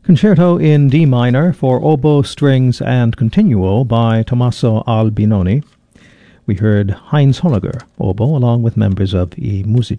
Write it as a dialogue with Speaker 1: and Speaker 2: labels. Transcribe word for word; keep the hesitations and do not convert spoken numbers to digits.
Speaker 1: Concerto in D minor for oboe, strings, and continuo by Tommaso Albinoni. We heard Heinz Honegger, oboe, along with members of I Musici.